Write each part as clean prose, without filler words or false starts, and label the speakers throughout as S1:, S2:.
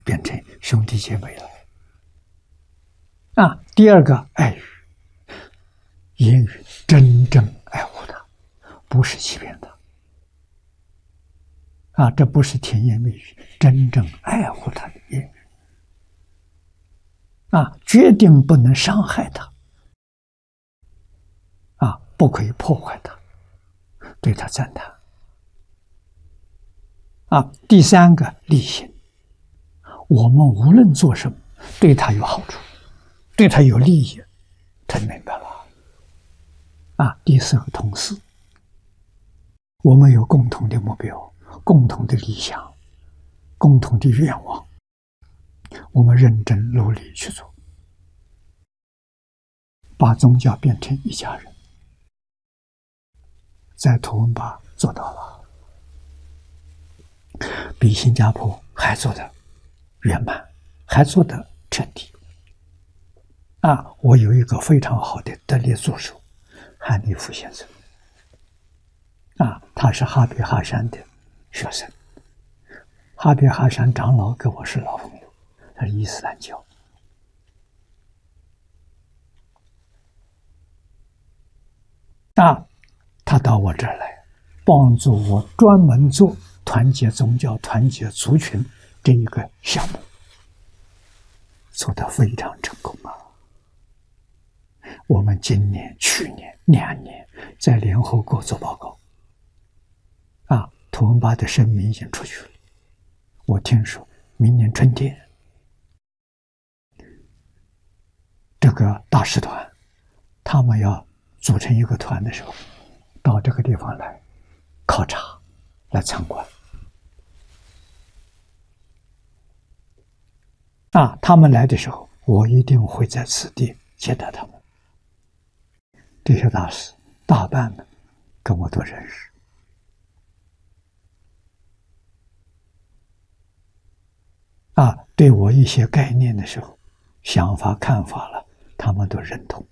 S1: 变成兄弟姐妹了。第二个爱语，言语真正爱护他，不是欺骗他。这不是甜言蜜语，真正爱护他的言语。决定不能伤害他。不可以破坏他，对他赞叹。第三个利心，我们无论做什么，对他有好处，对他有利益，他明白了。第四个同事，我们有共同的目标，共同的理想，共同的愿望，我们认真努力去做，把宗教变成一家人。在图文巴做到了，比新加坡还做得圆满，还做得彻底。我有一个非常好的得力助手，韩立夫先生。他是哈比哈山的学生，哈比哈山长老跟我是老朋友，他是伊斯兰教。他到我这儿来，帮助我专门做团结宗教、团结族群这一个项目，做得非常成功啊！我们今年、去年2年在联合国做报告，图文巴的声明已经出去了。我听说明年春天，这个大使团他们要组成一个团的时候，到这个地方来考察，来参观。他们来的时候，我一定会在此地接待他们。这些大使大半呢跟我都认识。对我一些概念的时候，想法看法了，他们都认同。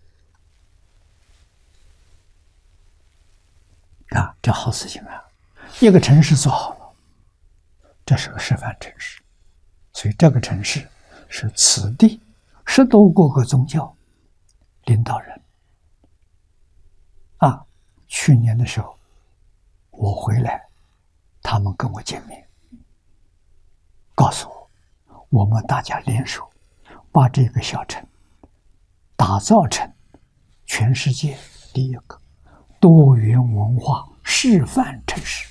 S1: 这好事情啊！一个城市做好了，这是个示范城市，所以这个城市是此地10多个宗教领导人。去年的时候我回来，他们跟我见面，告诉我们大家联手把这个小城打造成全世界第一个多元文化示范城市。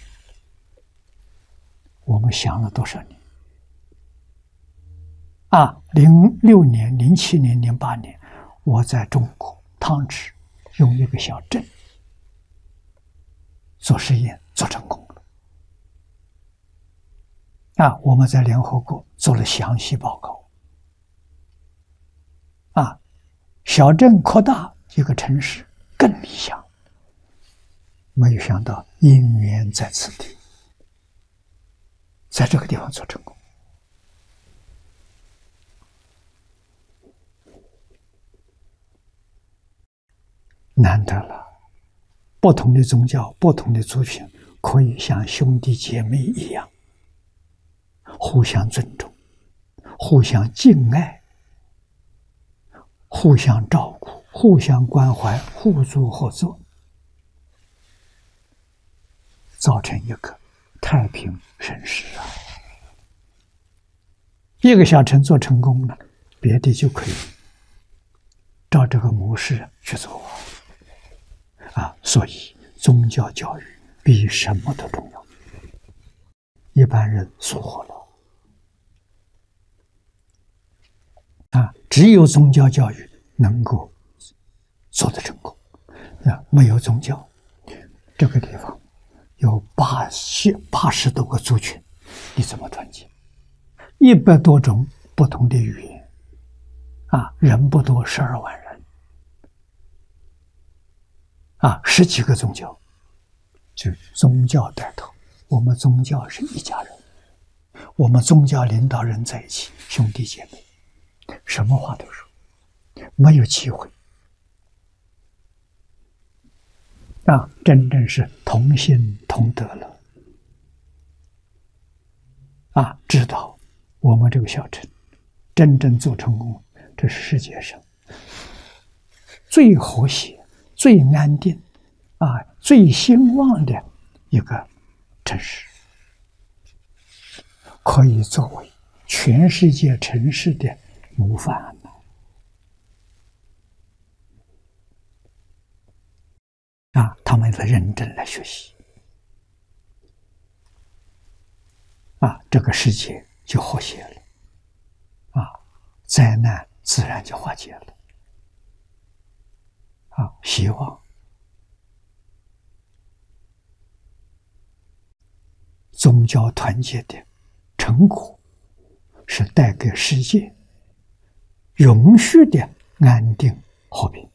S1: 我们想了多少年？06年、07年、08年，我在中国汤池用一个小镇做实验，做成功了。我们在联合国做了详细报告。小镇扩大一个城市更理想。没有想到因缘在此地，在这个地方做成功。难得了，不同的宗教、不同的族群可以像兄弟姐妹一样，互相尊重，互相敬爱，互相照顾，互相关怀，互助合作，造成一个太平盛世啊！一个小城做成功了，别的就可以照这个模式去做所以宗教教育比什么都重要。一般人疏忽了只有宗教教育能够做得成功没有宗教，这个地方有80多个族群，你怎么团结？100多种不同的语言人不多，12万人10几个宗教，就宗教带头。我们宗教是一家人，我们宗教领导人在一起，兄弟姐妹，什么话都说，没有机会真正是同心同德了知道我们这个小城真正做成功，这是世界上最和谐、最安定最兴旺的一个城市，可以作为全世界城市的模范他们在认真来学习这个世界就和谐了灾难自然就化解了希望宗教团结的成果是带给世界永续的安定和平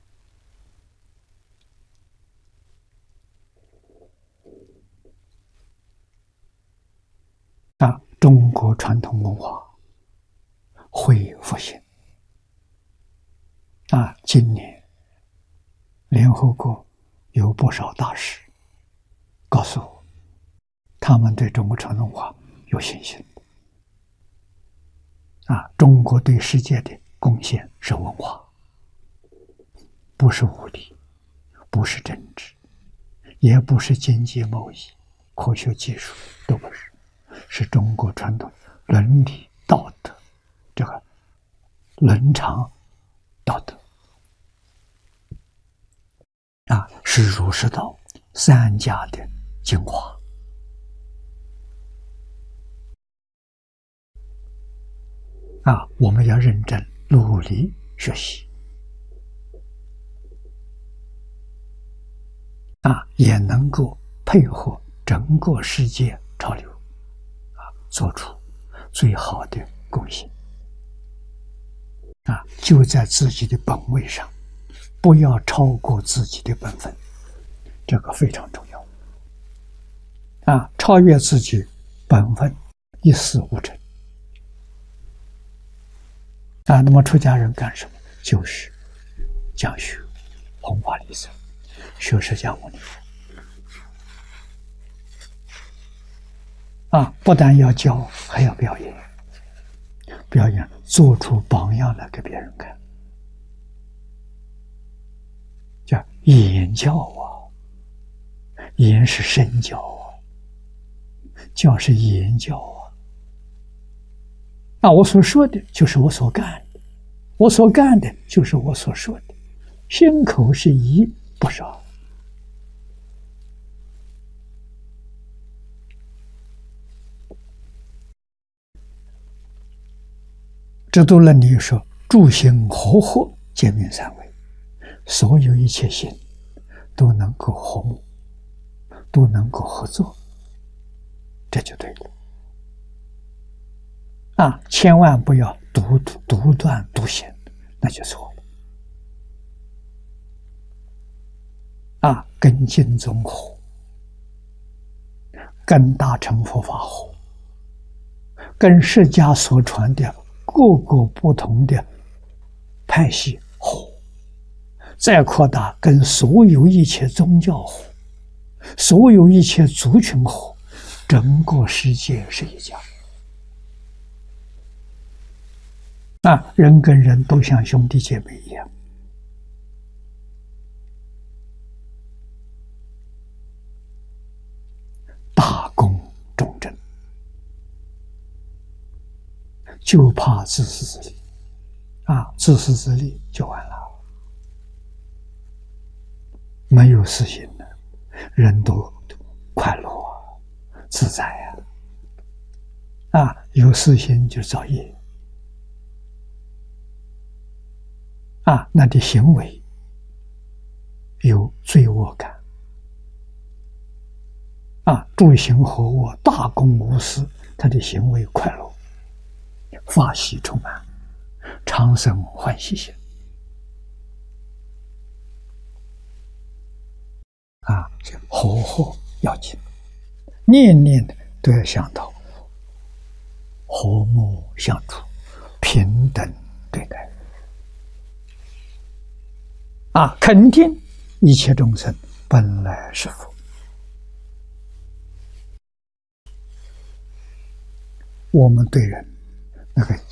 S1: 中国传统文化会复兴今年联合国有不少大使告诉我，他们对中国传统文化有信心中国对世界的贡献是文化，不是武力，不是政治，也不是经济贸易、科学技术，都不是，是中国传统伦理道德，这个伦常道德是儒释道三家的精华我们要认真努力学习也能够配合整个世界潮流做出最好的贡献就在自己的本位上，不要超过自己的本分，这个非常重要超越自己本分一事无成那么出家人干什么？就是讲学弘法利生，学释迦牟尼佛不但要教，还要表演，表演做出榜样来给别人看，叫言教言是身教教是言教我所说的就是我所干的，我所干的就是我所说的，心口是一，不少这都论里说诸行和合，皆名三位，所有一切行都能够和睦，都能够合作，这就对了千万不要独断独行，那就错了跟经宗合，跟大乘佛法合，跟释迦所传的各个不同的派系合，再扩大跟所有一切宗教合，所有一切族群合，整个世界是一家人跟人都像兄弟姐妹一样大公众正，就怕自私自利自私自利就完了，没有私心的人都快乐自在有私心就造业那的行为有罪恶感诸行和我，大公无私，他的行为快乐，法喜充满，常生欢喜心和合要紧，念念都要想到和睦相处，平等对待肯定一切众生本来是佛。我们对人那个